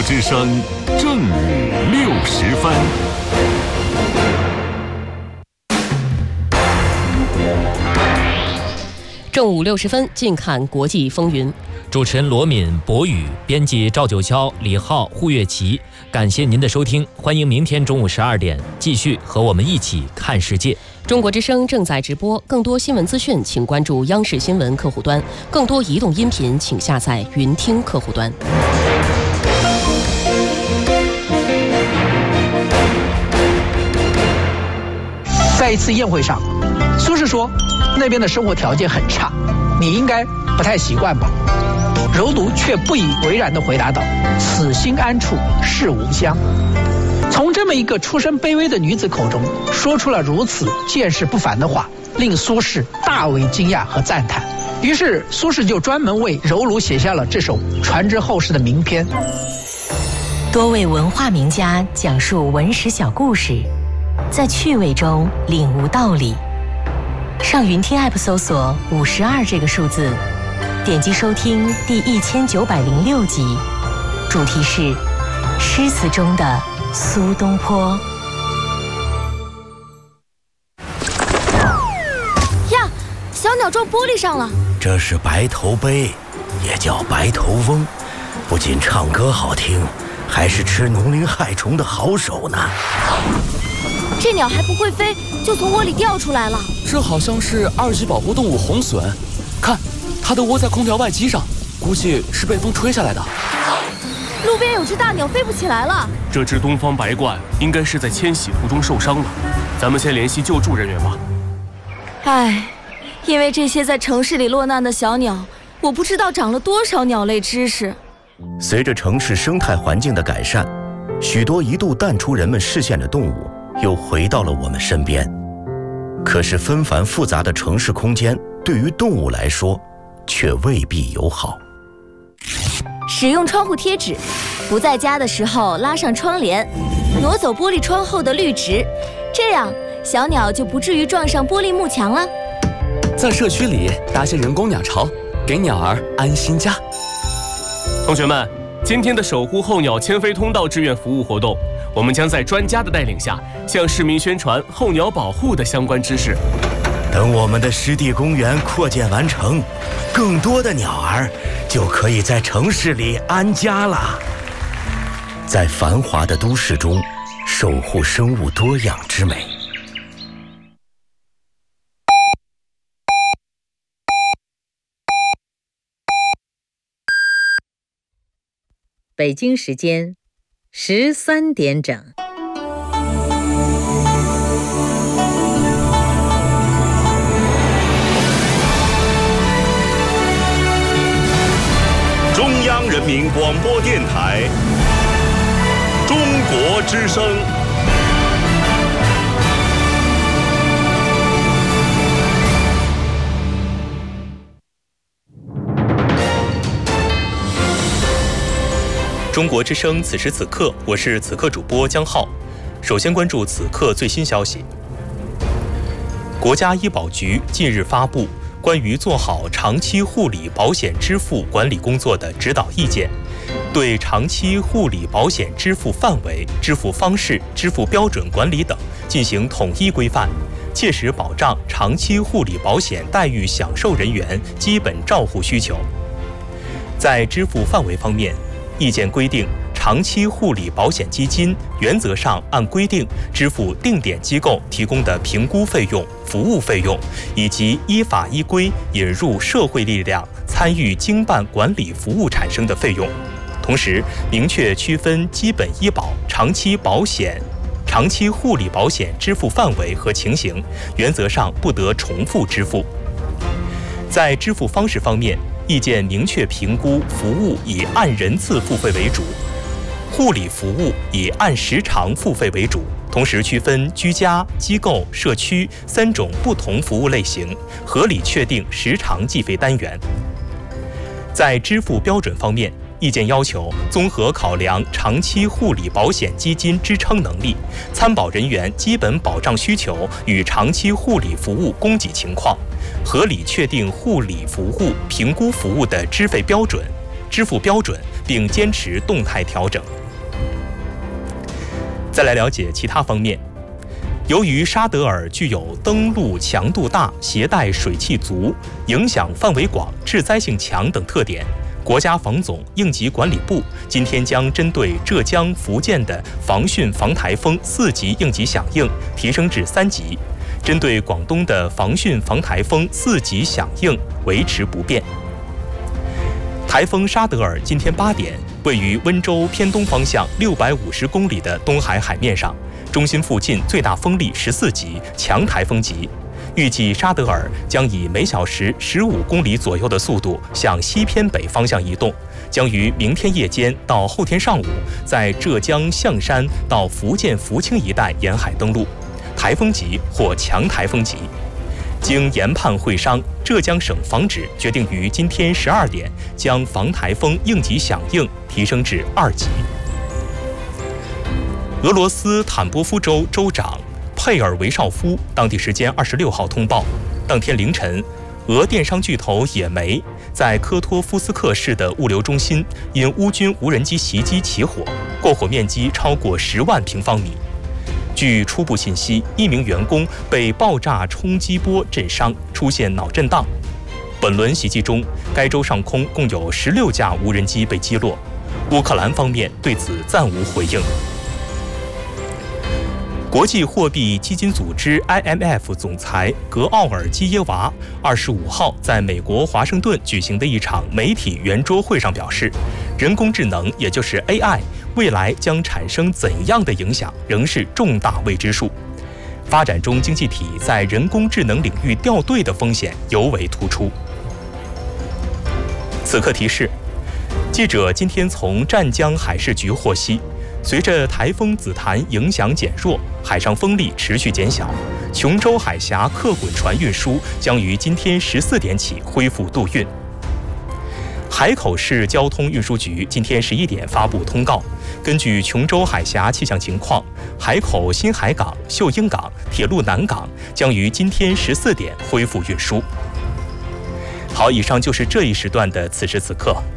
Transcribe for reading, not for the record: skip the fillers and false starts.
之声正午60分。 正午60分，近看国际风云。 主持人罗敏、博宇，编辑赵九霄、李浩、胡月琪。感谢您的收听，欢迎明天中午12点继续和我们一起看世界。 中国之声正在直播，更多新闻资讯请关注央视新闻客户端，更多移动音频请下载云听客户端。 在一次宴会上，苏轼说那边的生活条件很差，你应该不太习惯吧？柔奴却不以为然地回答道：此心安处是吾乡。从这么一个出身卑微的女子口中说出了如此见识不凡的话，令苏轼大为惊讶和赞叹。于是苏轼就专门为柔奴写下了这首传之后世的名篇。 多位文化名家讲述文史小故事，在趣味中领悟道理。上云听 App 搜索52这个数字，点击收听第1906集，主题是诗词中的苏东坡。 呀，小鸟撞玻璃上了。 这是白头鹎，也叫白头翁，不仅唱歌好听，还是吃农林害虫的好手呢。 这鸟还不会飞，就从窝里掉出来了。 这好像是2级保护动物红隼，看，它的窝在空调外机上，估计是被风吹下来的。 路边有只大鸟飞不起来了。 这只东方白鹳应该是在迁徙途中受伤了，咱们先联系救助人员吧。 唉，因为这些在城市里落难的小鸟，我不知道长了多少鸟类知识。 随着城市生态环境的改善，许多一度淡出人们视线的动物又回到了我们身边。可是纷繁复杂的城市空间对于动物来说却未必友好。 使用窗户贴纸，不在家的时候拉上窗帘，挪走玻璃窗后的绿植，这样小鸟就不至于撞上玻璃幕墙了。 在社区里搭些人工鸟巢，给鸟儿安心家。 同学们，今天的守护候鸟迁飞通道志愿服务活动，我们将在专家的带领下，向市民宣传候鸟保护的相关知识。 等我们的湿地公园扩建完成，更多的鸟儿就可以在城市里安家了。在繁华的都市中，守护生物多样之美。 北京时间13点整。 中央人民广播电台中国之声。 中国之声此时此刻，我是此刻主播江浩。首先关注此刻最新消息。国家医保局近日发布关于做好长期护理保险支付管理工作的指导意见，对长期护理保险支付范围、支付方式、支付标准管理等进行统一规范，切实保障长期护理保险待遇享受人员基本照护需求。在支付范围方面，意见规定，长期护理保险基金原则上按规定支付定点机构提供的评估费用、服务费用，以及依法依规引入社会力量参与经办管理服务产生的费用。同时，明确区分基本医保、长期护理保险支付范围和情形，原则上不得重复支付。在支付方式方面，意见明确评估服务以按人次付费为主，护理服务以按时长付费为主，同时区分居家、机构、社区3种不同服务类型，合理确定时长计费单元。在支付标准方面，意见要求综合考量长期护理保险基金支撑能力、参保人员基本保障需求与长期护理服务供给情况，合理确定护理服务评估服务的支费标准， 支付标准，并坚持动态调整。再来了解其他方面。由于沙德尔具有登陆强度大、携带水汽足、影响范围广、致灾性强等特点，国家防总应急管理部今天将针对浙江、福建的防汛防台风4级应急响应提升至3级，针对广东的防汛防台风4级响应维持不变。台风沙德尔今天8点位于温州偏东方向650公里的东海海面上，中心附近最大风力14级，强台风级。预计沙德尔将以每小时15公里左右的速度向西偏北方向移动，将于明天夜间到后天上午在浙江象山到福建福清一带沿海登陆，台风级或强台风级。经研判会商，浙江省防指决定于今天12点将防台风应急响应提升至2级。俄罗斯坦波夫州州长佩尔维绍夫当地时间26号通报，当天凌晨，俄电商巨头野莓在科托夫斯克市的物流中心因乌军无人机袭击起火，过火面积超过10万平方米。据初步信息，1名员工被爆炸冲击波震伤，出现脑震荡。本轮袭击中，该州上空共有16架无人机被击落。乌克兰方面对此暂无回应。国际货币基金组织 IMF 总裁格奥尔基耶娃25号在美国华盛顿举行的一场媒体圆桌会上表示，人工智能也就是 AI 未来将产生怎样的影响，仍是重大未知数。发展中经济体在人工智能领域掉队的风险尤为突出。此刻提示，记者今天从湛江海事局获悉，随着台风紫檀影响减弱，海上风力持续减小，琼州海峡客滚船运输将于今天14点起恢复渡运。海口市交通运输局今天11点发布通告，根据琼州海峡气象情况，海口新海港、秀英港、铁路南港将于今天14点恢复运输。好，以上就是这一时段的此时此刻。